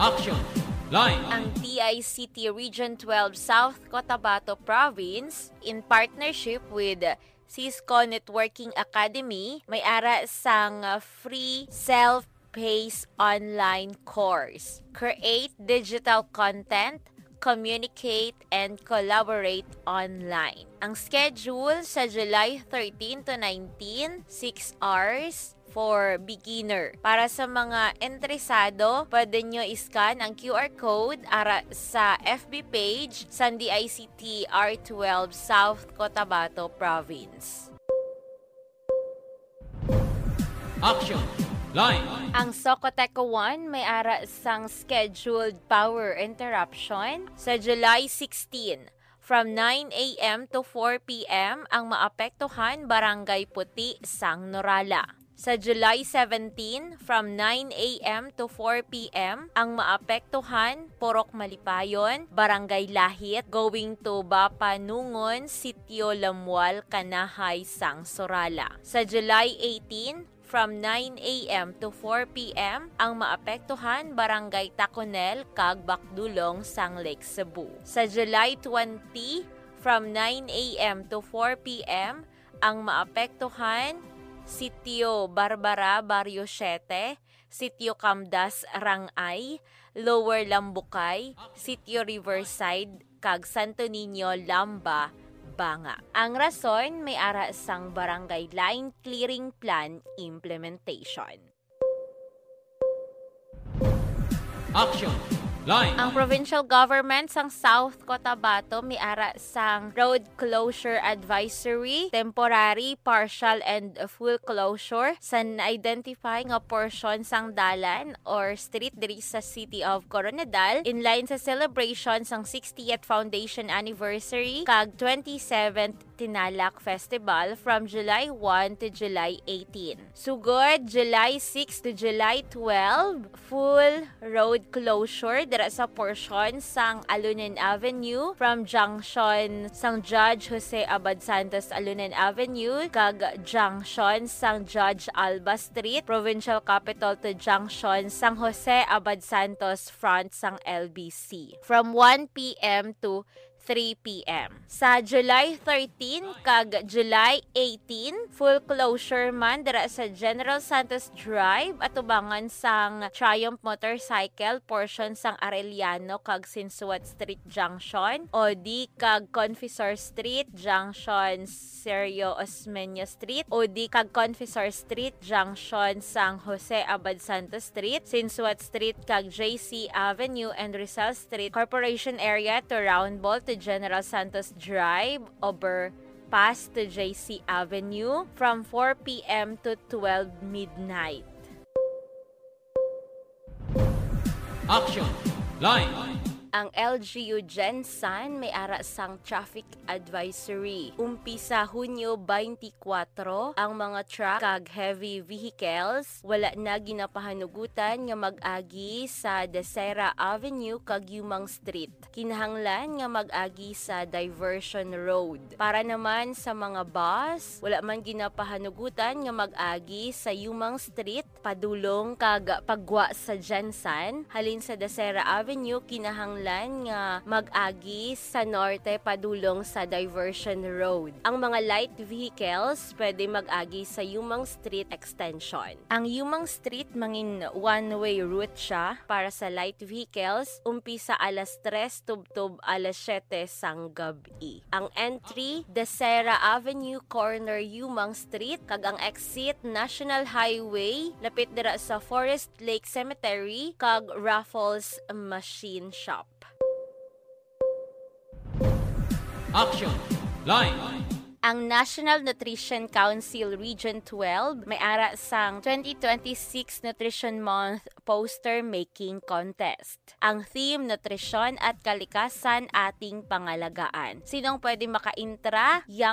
Action! Line! Ang DICT Region 12 South Cotabato Province, in partnership with Cisco Networking Academy, may ara sang free self-paced online course. Create digital content, communicate, and collaborate online. Ang schedule sa July 13 to 19, 6 hours for beginner. Para sa mga interesado, pwede nyo iscan ang QR code ara sa FB page sa DICT R12 South Cotabato Province. Action! Line! Ang Socoteco 1 may ara sang scheduled power interruption sa July 16. From 9 a.m. to 4 p.m. ang maapektuhan Barangay Puti, Sang Norala. Sa July 17, from 9 a.m. to 4 p.m. ang maapektuhan Purok Malipayon, Barangay Lahit, going to Bapanungon, Sitio Lamual, Kanahay, Sang Sorala. Sa July 18, from 9 a.m. to 4 p.m. ang maapektuhan Barangay Taconel, kag Bakdulong, Sang Lake Cebu. Sa July 20, from 9 a.m. to 4 p.m. ang maapektuhan Sitio Barbara, Barrio 7, Sitio Camdas, Rangay, Lower Lambukay, Sitio Riverside, kag Santo Niño, Lamba, Banga. Ang rason may ara sang Barangay Line Clearing Plan Implementation. Action! Line! Ang provincial government sang South Cotabato may ara sang road closure advisory, temporary, partial, and full closure sa na-identify nga portion sang dalan or street diri sa City of Coronadal in line sa celebration sang 60th Foundation Anniversary kag 27th Tinalak Festival from July 1 to July 18. Sugod, July 6 to July 12, full road closure dira sa portion sang Alunen Avenue from junction sang Judge Jose Abad Santos Alunen Avenue kag junction sang Judge Alba Street, Provincial Capital to junction sang Jose Abad Santos front sang LBC from 1 p.m. to 3 p.m. Sa July 13 kag July 18, full closure man dira sa General Santos Drive at ubangan sang Triumph Motorcycle portion sang Arellano kag Sinsuat Street Junction o di kag Confessor Street Junction Sergio Osmeño Street o di kag Confessor Street Junction sang Jose Abad Santos Street, Sinsuat Street kag JC Avenue and Rizal Street Corporation Area to Roundball to General Santos Drive, overpass to JC Avenue from 4 p.m. to 12 midnight. Action! Line! Ang LGU Gensan may ara sang traffic advisory. Umpisa Hunyo 24, ang mga truck kag heavy vehicles wala na ginapahanugutan nga mag-agi sa Desera Avenue kag Yumang Street. Kinahanglan nga mag-agi sa Diversion Road. Para naman sa mga bus, wala man ginapahanugutan nga mag-agi sa Yumang Street, padulong kag pagwa sa Gensan, halin sa Desera Avenue kinahanglan nga mag-agi sa norte padulong sa Diversion Road. Ang mga light vehicles pwede mag-agi sa Yumang Street Extension. Ang Yumang Street mangin one-way route siya para sa light vehicles, umpisa alas 3 tubtob alas 7 sang gabi. Ang entry, Desera Avenue corner Yumang Street, kag ang exit National Highway lapit dira sa Forest Lake Cemetery kag Raffles Machine Shop. Action! Line! Ang National Nutrition Council Region 12 may ara sang 2026 Nutrition Month Poster Making Contest. Ang theme, Nutrisyon at Kalikasan Ating Pangalagaan. Sinong pwede maka-intra?